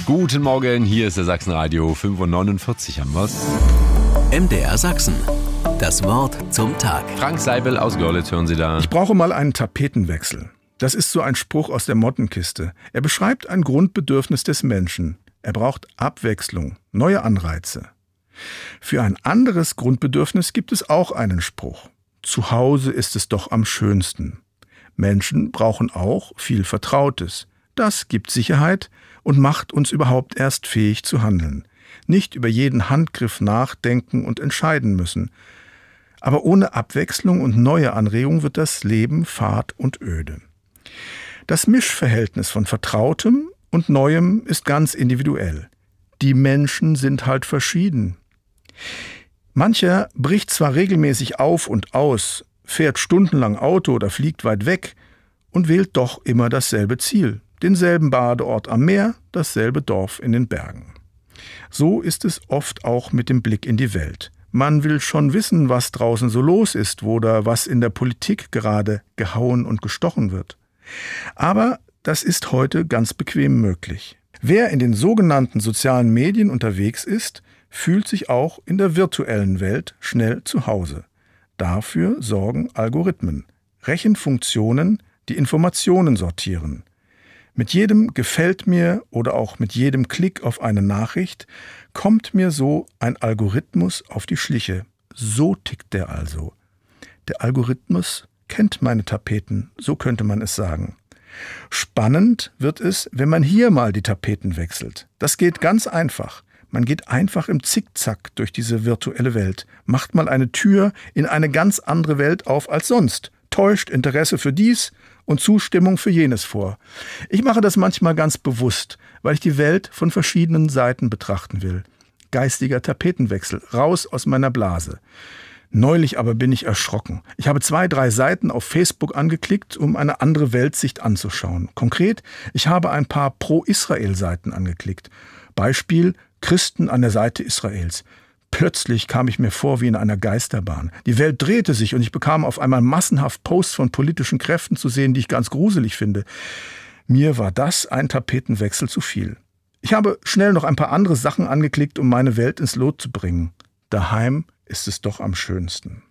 Guten Morgen, hier ist der Sachsenradio 5:49 haben wir's. MDR Sachsen. Das Wort zum Tag. Frank Seibel aus Görlitz hören Sie da. Ich brauche mal einen Tapetenwechsel. Das ist so ein Spruch aus der Mottenkiste. Er beschreibt ein Grundbedürfnis des Menschen. Er braucht Abwechslung, neue Anreize. Für ein anderes Grundbedürfnis gibt es auch einen Spruch. Zu Hause ist es doch am schönsten. Menschen brauchen auch viel Vertrautes. Das gibt Sicherheit und macht uns überhaupt erst fähig zu handeln. Nicht über jeden Handgriff nachdenken und entscheiden müssen. Aber ohne Abwechslung und neue Anregung wird das Leben fad und öde. Das Mischverhältnis von Vertrautem und Neuem ist ganz individuell. Die Menschen sind halt verschieden. Mancher bricht zwar regelmäßig auf und aus, fährt stundenlang Auto oder fliegt weit weg und wählt doch immer dasselbe Ziel, denselben Badeort am Meer, dasselbe Dorf in den Bergen. So ist es oft auch mit dem Blick in die Welt. Man will schon wissen, was draußen so los ist oder was in der Politik gerade gehauen und gestochen wird. Aber das ist heute ganz bequem möglich. Wer in den sogenannten sozialen Medien unterwegs ist, fühlt sich auch in der virtuellen Welt schnell zu Hause. Dafür sorgen Algorithmen, Rechenfunktionen, die Informationen sortieren. Mit jedem Gefällt mir oder auch mit jedem Klick auf eine Nachricht kommt mir so ein Algorithmus auf die Schliche. So tickt der also. Der Algorithmus kennt meine Tapeten, so könnte man es sagen. Spannend wird es, wenn man hier mal die Tapeten wechselt. Das geht ganz einfach. Man geht einfach im Zickzack durch diese virtuelle Welt, macht mal eine Tür in eine ganz andere Welt auf als sonst, täuscht Interesse für dies und Zustimmung für jenes vor. Ich mache das manchmal ganz bewusst, weil ich die Welt von verschiedenen Seiten betrachten will. Geistiger Tapetenwechsel, raus aus meiner Blase. Neulich aber bin ich erschrocken. Ich habe 2-3 Seiten auf Facebook angeklickt, um eine andere Weltsicht anzuschauen. Konkret, ich habe ein paar Pro-Israel-Seiten angeklickt. Beispiel: Christen an der Seite Israels. Plötzlich kam ich mir vor wie in einer Geisterbahn. Die Welt drehte sich und ich bekam auf einmal massenhaft Posts von politischen Kräften zu sehen, die ich ganz gruselig finde. Mir war das ein Tapetenwechsel zu viel. Ich habe schnell noch ein paar andere Sachen angeklickt, um meine Welt ins Lot zu bringen. Daheim ist es doch am schönsten.